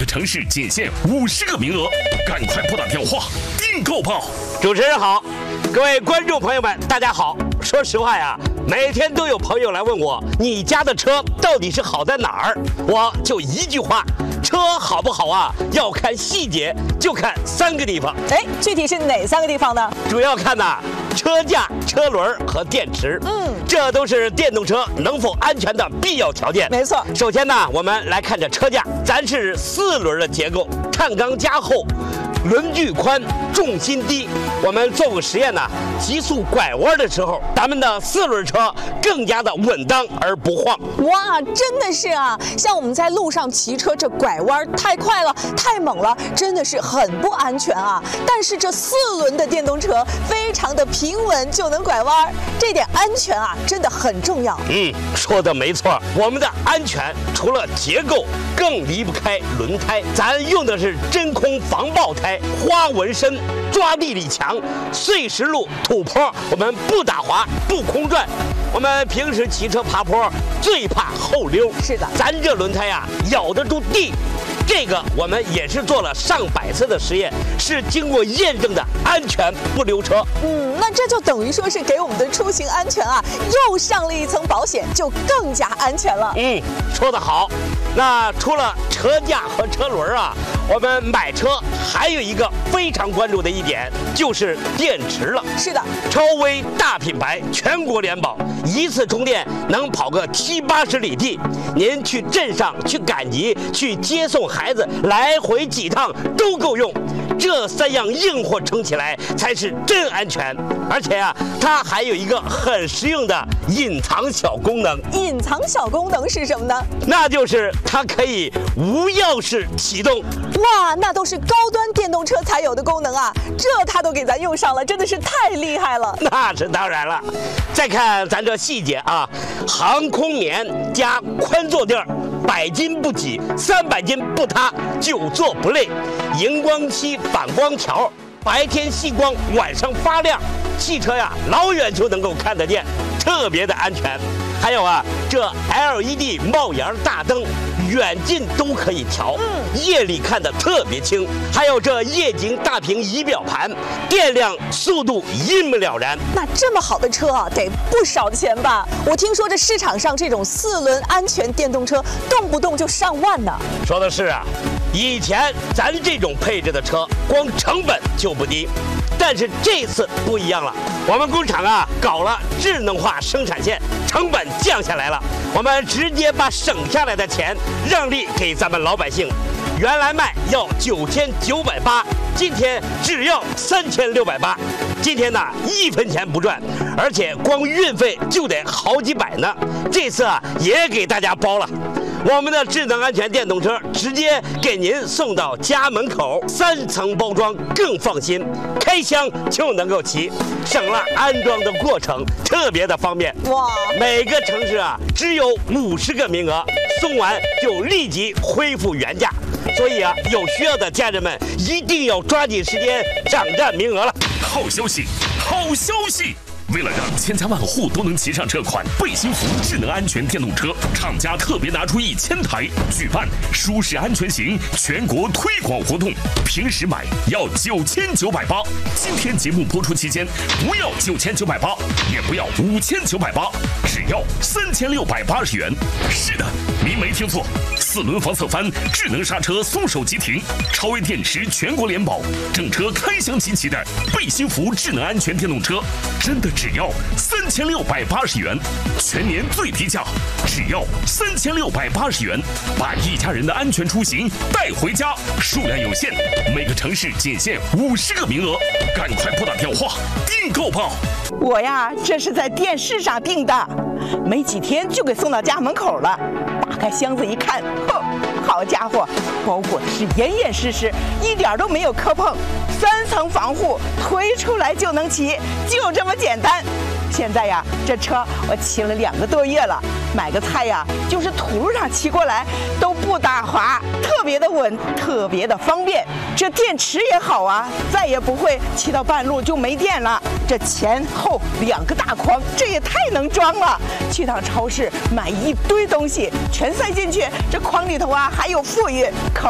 城市仅限50个名额，赶快拨打电话订购吧！ 主持人好，各位观众朋友们，大家好。说实话呀，每天都有朋友来问我，你家的车到底是好在哪儿？我就一句话，车好不好啊，要看细节，就看3个地方。 具体是哪3个地方呢？ 主要看车架、车轮和电池。这都是电动车能否安全的必要条件。 没错。 首先我们来看这车架，咱是4轮的结构，碳钢加厚，轮距宽，重心低。我们做过实验急速拐弯的时候，咱们的4轮车更加的稳当而不晃。 哇，真的是啊！像我们在路上骑车，这拐弯太快了，太猛了，真的是很不安全啊。但是这4轮的电动车非常的平稳，就能拐弯，这点安全真的很重要。 说的没错，我们的安全除了结构，更离不开轮胎。咱用的是真空防爆胎，花纹深，抓地力强，碎石路、土坡我们不打滑，不空转。我们平时骑车爬坡最怕后溜， 是的， 咱这轮胎咬得住地。这个我们也是做了上百次的实验，是经过验证的安全不溜车。 那这就等于说是给我们的出行安全又上了一层保险，就更加安全了。 说得好。那除了车架和车轮我们买车还有一个非常关注的一点，就是电池了。 是的， 超威大品牌，全国联保，一次充电能跑个70-80里地。您去镇上、去赶集、去接送孩子，来回几趟都够用。这3样硬货撑起来才是真安全。而且它还有一个很实用的隐藏小功能。 隐藏小功能是什么呢？ 那就是它可以无钥匙启动。 哇，那都是高端电动车才有的功能这它都给咱用上了，真的是太厉害了。 那是当然了。再看咱这细节航空棉加宽坐垫，100斤不挤，300斤不塌，久坐不累。荧光漆反光条，白天吸光，晚上发亮。汽车老远就能够看得见，特别的安全。还有这 LED 冒烟大灯，远近都可以调，夜里看得特别清。还有这液晶大屏仪表盘，电量、速度一目了然。 那这么好的车得不少钱吧？我听说这市场上这种4轮安全电动车，动不动就上万呢。 说的是以前咱这种配置的车，光成本就不低。但是这次不一样了，我们工厂搞了智能化生产线，成本降下来了。我们直接把省下来的钱让利给咱们老百姓。原来卖要9980，今天只要3680。今天1分钱不赚，而且光运费就得好几百呢。这次也给大家包了。我们的智能安全电动车直接给您送到家门口，3层包装更放心，开箱就能够骑，省了安装的过程，特别的方便。 哇！ 每个城市只有50个名额，送完就立即恢复原价。所以有需要的家人们一定要抓紧时间抢占名额了。 好消息，好消息！为了让千家万户都能骑上这款背心服智能安全电动车，厂家特别拿出1000台，举办舒适安全行全国推广活动。平时买要9980，今天节目播出期间不要9980，也不要5980，只要3680元。是的，您没听错，4轮防侧翻，智能刹车，松手即停，超威电池全国联保，整车开箱齐齐的背心服智能安全电动车，真的只要3680元，全年最低价，只要3680元，把一家人的安全出行带回家。数量有限，每个城市仅限50个名额，赶快拨打电话订购吧。 我这是在电视上订的，没几天就给送到家门口了。打开箱子一看，好家伙，包裹的是严严实实，一点都没有磕碰，3层防护，推出来就能骑，就这么简单。现在这车我骑了2个多月了，买个菜就是土路上骑过来都不打滑，特别的稳，特别的方便。这电池也好再也不会骑到半路就没电了。这前后2个大筐，这也太能装了。去趟超市买一堆东西全塞进去，这筐里头还有富裕。